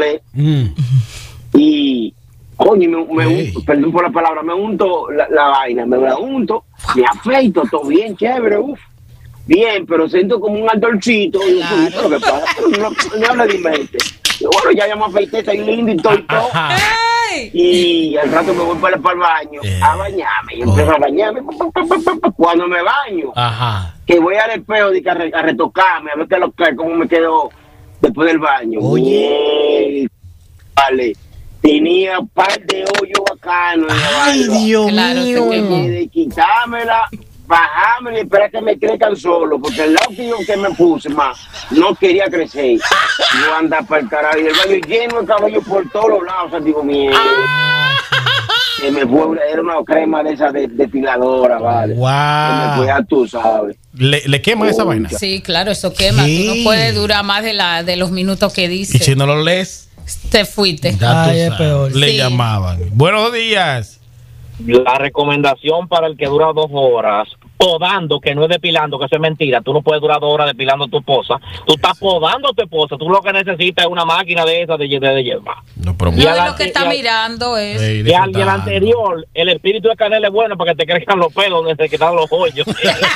inglés. Y, coño, perdón por la palabra, me unto la vaina, me la unto, me afeito, todo bien, chévere, bien, pero siento como un ardorcito. Claro. Pero ¿qué pasa? No habla de mente. Y bueno, ya me afeité, estoy lindo y todo. Y al rato me voy para el baño a bañarme. Y empiezo a bañarme. Cuando me baño, que voy al espejo a retocarme, a ver cómo me quedo después del baño. Oye, vale. Tenía un par de hoyos bacanos. Ay, Dios mío. De quitármela, bajármela y esperar que me crezcan solo. Porque el lado que me puse más no quería crecer. Yo andaba para el carajo y el baño lleno de cabello por todos los lados. O sea, digo, mierda. Que me fue, era una crema de esa depiladora, vale. Wow. Que me fue a tú, ¿sabes? ¿Le quema esa vaina? Sí, claro, eso quema. Sí. Tú no puedes durar más de los minutos que dice. Y si no lo lees, te fuiste. ya es peor. le Sí. llamaban. Buenos días. La recomendación para el que dura 2 horas, podando, que no es depilando, que eso es mentira. Tú no puedes durar 2 horas depilando a tu esposa. Tú estás podando a tu esposa. Tú lo que necesitas es una máquina de esas de hierba. No, pero No, Y de al lo que está ante- mirando es. Ey, Y al disfrutando. anterior, el espíritu de canela es bueno para que te crezcan los pelos donde se quedan los hoyos.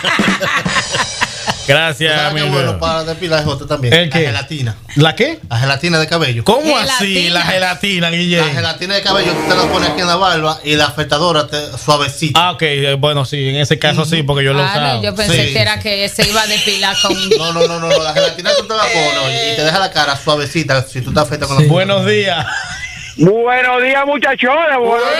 Gracias, ¿Sabes qué amigo. bueno para depilar Jota también? ¿El qué? La gelatina. ¿La qué? La gelatina de cabello. ¿Cómo así Gelatina. la gelatina, Guille? La gelatina de cabello tú te la pones aquí en la barba y la afeitadora suavecita. Ah, ok. Bueno, sí, en ese caso sí, porque yo lo usaba. No, yo pensé Sí, que era sí. que se iba a depilar con. No. La gelatina tú te la pones oye, y te deja la cara suavecita si tú te afeitas con la Buenos días. Buenos días, muchachones. Buenos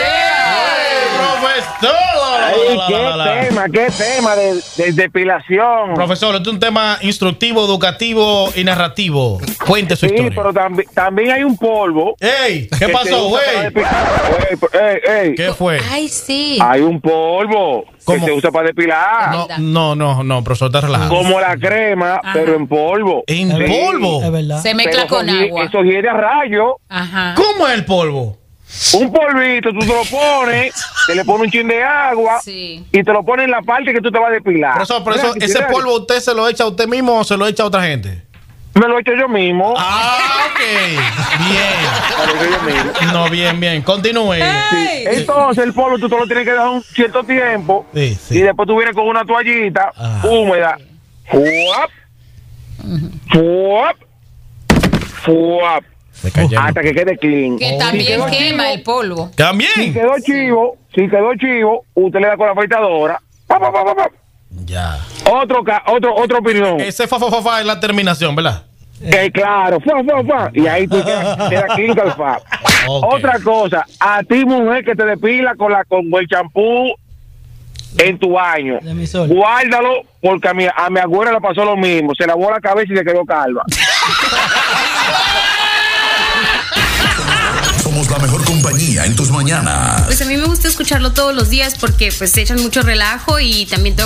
Profesor. qué tema de depilación. Profesor, este es un tema instructivo, educativo y narrativo. Cuente su Sí, historia. pero también hay un polvo. ¡Ey! ¿Qué que pasó, se usa para güey? depilar. Ey. ¿Qué fue? Ay, sí. Hay un polvo ¿Cómo? que se usa para depilar. No, profesor, está relajado. Como la crema, Ajá. pero en polvo. ¿En Sí. polvo? Es verdad. Se mezcla Pero con eso agua. Eso hiere a rayo. Ajá. ¿Cómo es el polvo? Un polvito, tú te lo pones, te le pones un chin de agua Sí. y te lo pones en la parte que tú te vas a depilar. Profesor, por Mira, eso, que ¿ese tiene- polvo usted se lo echa a usted mismo o se lo echa a otra gente? Me lo he hecho yo mismo. Ah, ok. Me lo he hecho yo mismo. Bien. No, bien. Continúe. Ey. Entonces el polvo tú te lo tienes que dejar un cierto tiempo Sí. y después tú vienes con una toallita Ajá. húmeda. Fuap, fuap, fuap, Se cayó. hasta que quede clean. Que Si también quedó quema chivo, el polvo. Si ¿También? quedó chivo, usted le da con la afeitadora. Pa, pa, pa, pa, pa. Ya. Otra opinión. Ese fa es la terminación, ¿verdad? Claro, fa. Y ahí tú queda clean con el fa. Ok. Otra cosa, a ti mujer que te depila con el champú en tu baño, De mi sol. guárdalo porque a mi abuela le pasó lo mismo, se lavó la cabeza y se quedó calva. Somos la mejor compañía en tus mañanas. Pues a mí me gusta escucharlo todos los días porque pues echan mucho relajo y también tengo